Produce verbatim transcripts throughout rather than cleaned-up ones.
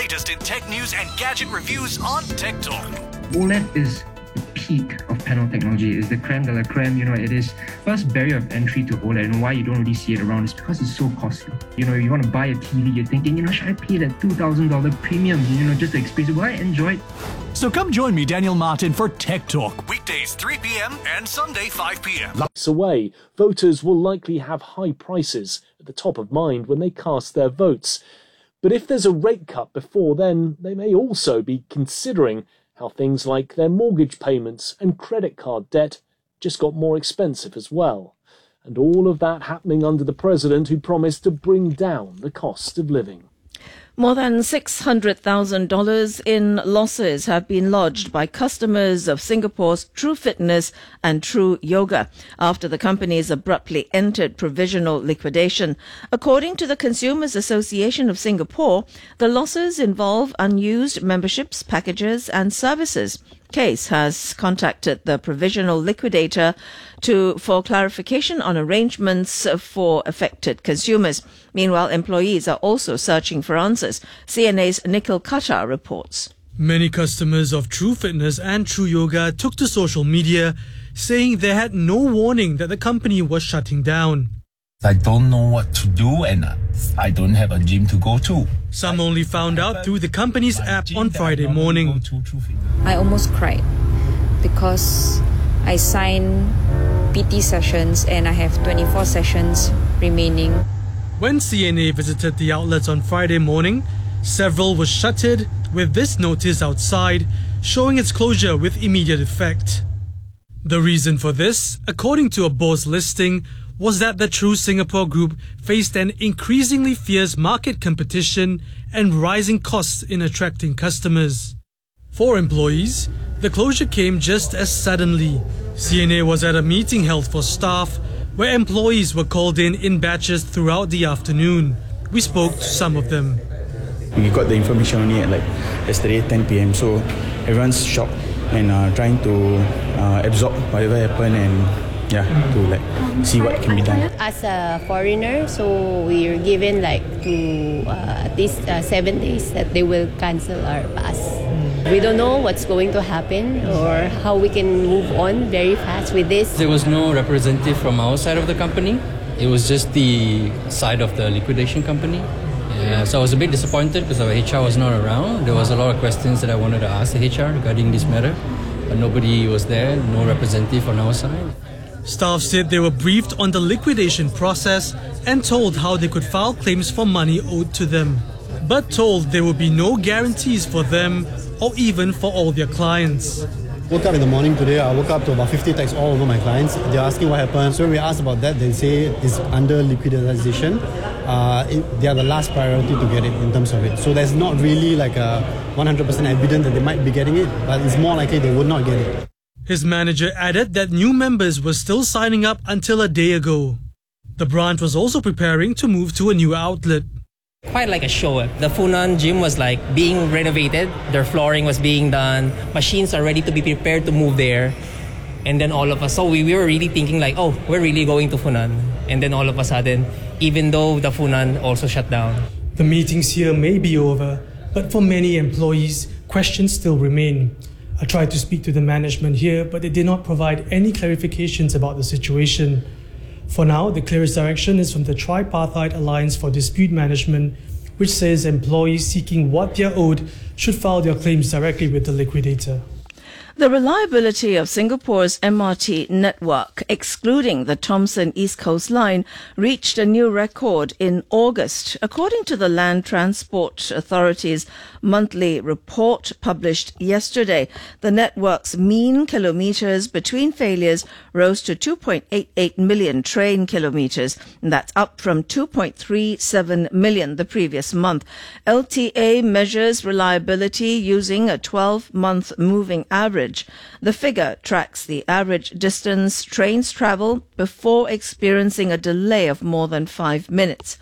latest in tech news and gadget reviews on Tech Talk. OLED is the peak of panel technology. It's the creme de la creme. You know, it is first barrier of entry to OLED, and why you don't really see it around is because it's so costly. You know, you want to buy a T V, you're thinking, you know, should I pay that two thousand dollars premium, you know, just to experience it? Will I enjoy it? So come join me, Daniel Martin, for Tech Talk, weekdays three p.m. and Sunday five p.m. Away, voters will likely have high prices at the top of mind when they cast their votes. But if there's a rate cut before then, they may also be considering how things like their mortgage payments and credit card debt just got more expensive as well. And all of that happening under the president who promised to bring down the cost of living. More than six hundred thousand dollars in losses have been lodged by customers of Singapore's True Fitness and True Yoga after the companies abruptly entered provisional liquidation. According to the Consumers Association of Singapore, the losses involve unused memberships, packages and services. Case has contacted the provisional liquidator to for clarification on arrangements for affected consumers. Meanwhile, employees are also searching for answers. C N A's Nikhil Kata reports. Many customers of True Fitness and True Yoga took to social media saying they had no warning that the company was shutting down. I don't know what to do and I don't have a gym to go to. Some only found out through the company's app on Friday morning. I almost cried because I signed P T sessions and I have twenty-four sessions remaining. When C N A visited the outlets on Friday morning, several were shuttered with this notice outside showing its closure with immediate effect. The reason for this, according to a board's listing, was that the True Singapore Group faced an increasingly fierce market competition and rising costs in attracting customers. For employees, the closure came just as suddenly. C N A was at a meeting held for staff where employees were called in in batches throughout the afternoon. We spoke to some of them. We got the information only at like yesterday ten p.m. so everyone's shocked and uh, trying to uh, absorb whatever happened and yeah, to like see what can be done. As a foreigner, so we're given like to uh, at least uh, seven days that they will cancel our pass. We don't know what's going to happen or how we can move on very fast with this. There was no representative from our side of the company. It was just the side of the liquidation company. Yeah, so I was a bit disappointed because our H R was not around. There was a lot of questions that I wanted to ask the H R regarding this matter, but nobody was there, no representative on our side. Staff said they were briefed on the liquidation process and told how they could file claims for money owed to them, but told there would be no guarantees for them or even for all their clients. Woke up in the morning today, I woke up to about fifty texts all over my clients. They're asking what happened. So when we asked about that, they say it's under liquidation. Uh, it, they are the last priority to get it in terms of it. So there's not really like a one hundred percent evidence that they might be getting it, but it's more likely they would not get it. His manager added that new members were still signing up until a day ago. The branch was also preparing to move to a new outlet. Quite like a show. The Funan gym was like being renovated. Their flooring was being done. Machines are ready to be prepared to move there. And then all of us, so we, we were really thinking like, oh, we're really going to Funan. And then all of a sudden, even though the Funan also shut down. The meetings here may be over, but for many employees, questions still remain. I tried to speak to the management here, but they did not provide any clarifications about the situation. For now, the clearest direction is from the Tripartite Alliance for Dispute Management, which says employees seeking what they are owed should file their claims directly with the liquidator. The reliability of Singapore's M R T network, excluding the Thomson East Coast Line, reached a new record in August. According to the Land Transport Authority's monthly report published yesterday, the network's mean kilometres between failures rose to two point eight eight million train kilometres. That's up from two point three seven million the previous month. L T A measures reliability using a twelve-month moving average. The figure tracks the average distance trains travel before experiencing a delay of more than five minutes.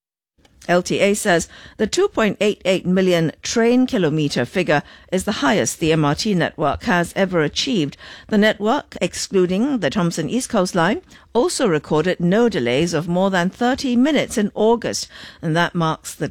L T A says the two point eight eight million train kilometre figure is the highest the M R T network has ever achieved. The network, excluding the Thomson East Coast Line, also recorded no delays of more than thirty minutes in August, and that marks the